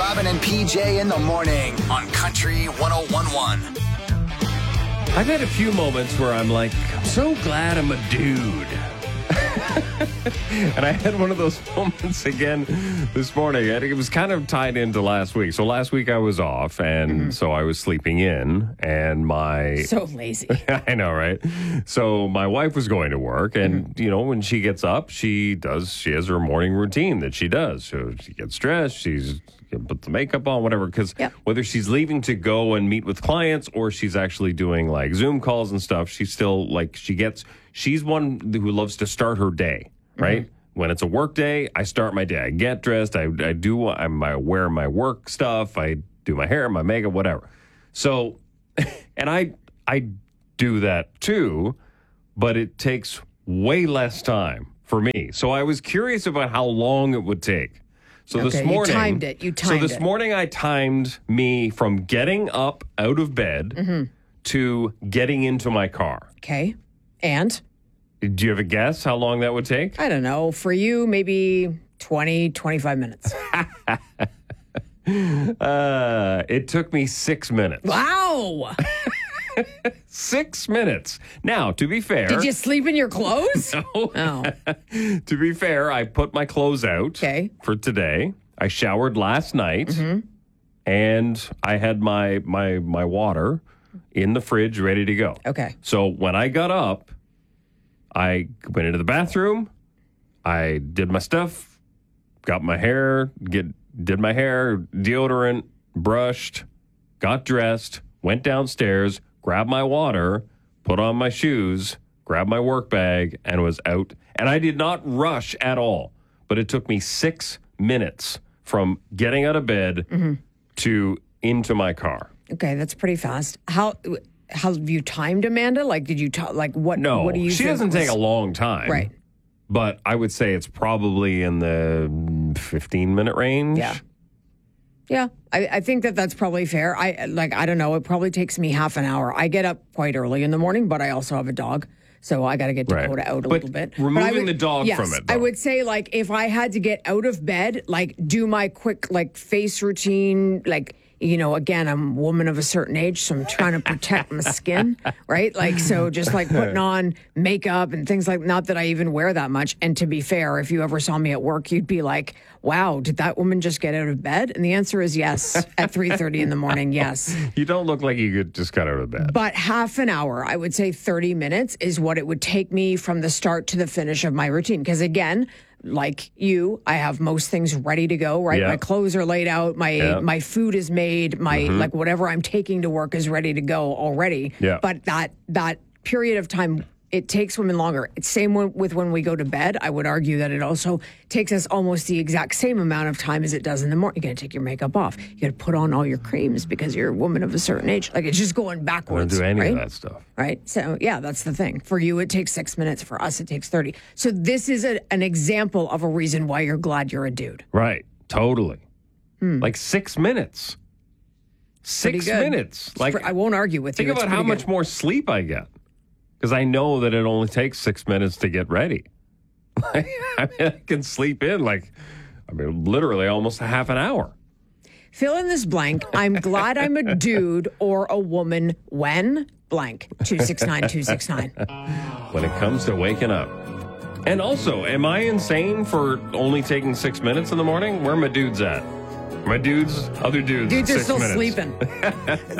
Robin and PJ in the morning on Country 101.1. I've had a few moments where I'm like, I'm so glad I'm a dude. And I had one of those moments again this morning. I think it was kind of tied into last week. So last week I was off, and so I was sleeping in, and So lazy. I know, right? So my wife was going to work, and, you know, when she gets up, she has her morning routine that she does. So she gets dressed, she's put the makeup on, whatever, because whether she's leaving to go and meet with clients or she's actually doing like Zoom calls and stuff, she's still like, she's one who loves to start her day, right? When it's a work day, I start my day. I get dressed, I wear my work stuff, I do my hair, my makeup, whatever. So, and I do that too, but it takes way less time for me. So I was curious about how long it would take. So this morning, you timed it. So this morning I timed me from getting up out of bed to getting into my car. Okay. And? Do you have a guess how long that would take? I don't know. For you, maybe 20, 25 minutes. It took me 6 minutes. Wow. 6 minutes. Now, to be fair. Did you sleep in your clothes? No. Oh. To be fair, I put my clothes out for today. I showered last night, and I had my water in the fridge ready to go. Okay. So when I got up, I went into the bathroom, I did my stuff, got my hair, did my hair, deodorant, brushed, got dressed, went downstairs, grabbed my water, put on my shoes, grabbed my work bag, and was out. And I did not rush at all, but it took me 6 minutes from getting out of bed to into my car. Okay, that's pretty fast. How have you timed, Amanda? Like, did you what? No, what do you she think doesn't take a long time. Right. But I would say it's probably in the 15-minute range. Yeah. Yeah, I think that's probably fair. I don't know. It probably takes me half an hour. I get up quite early in the morning, but I also have a dog. So I got to get Dakota out a little bit. Removing the dog from it, though. I would say, like, if I had to get out of bed, like, do my quick, like, face routine, like, you know, again, I'm a woman of a certain age, so I'm trying to protect my skin, right? Like, so just like putting on makeup and things like, not that I even wear that much. And to be fair, if you ever saw me at work, you'd be like, wow, did that woman just get out of bed? And the answer is yes. At 3:30 in the morning, yes. You don't look like you could just got out of bed. But half an hour, I would say 30 minutes is what it would take me from the start to the finish of my routine. Because again, like you, I have most things ready to go, right? Yeah. My clothes are laid out, my food is made, my like whatever I'm taking to work is ready to go already. Yeah. But that period of time, it takes women longer. It's same with when we go to bed. I would argue that it also takes us almost the exact same amount of time as it does in the morning. You got to take your makeup off. You got to put on all your creams because you're a woman of a certain age. Like, it's just going backwards. I don't do any right? of that stuff. Right. So, yeah, that's the thing. For you, it takes 6 minutes. For us, it takes 30. So this is an example of a reason why you're glad you're a dude. Right. Totally. Like 6 minutes. Six minutes. Like, I won't argue with you. Think about how much more sleep I get. Because I know that it only takes 6 minutes to get ready. I mean, I can sleep in literally almost a half an hour. Fill in this blank. I'm glad I'm a dude or a woman when blank. 269-269. When it comes to waking up. And also, am I insane for only taking 6 minutes in the morning? Where are my dudes at? My dudes, other dudes. Dudes are still minutes. sleeping.